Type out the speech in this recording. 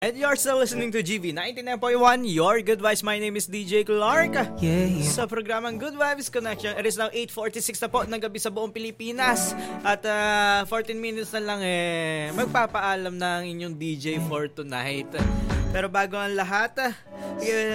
And you're still listening to GB 99.1, your good vibes. My name is DJ Clark. Sa programang Good Vibes Connection, it is now 8:46 na po ng gabi sa buong Pilipinas. At 14 minutes na lang magpapaalam na ang inyong DJ for tonight. Pero bago ang lahat,